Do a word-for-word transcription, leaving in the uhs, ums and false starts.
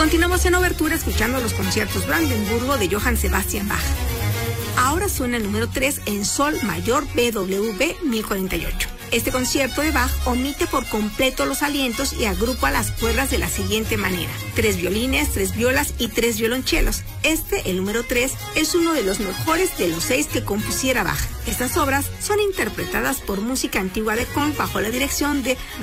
Continuamos en Obertura escuchando los conciertos Brandenburgo de Johann Sebastian Bach. Ahora suena el número tres en Sol Mayor B W V mil cuarenta y ocho. Este concierto de Bach omite por completo los alientos y agrupa las cuerdas de la siguiente manera: tres violines, tres violas y tres violonchelos. Este, el número tres, es uno de los mejores de los seis que compusiera Bach. Estas obras son interpretadas por música antigua de Köln bajo la dirección de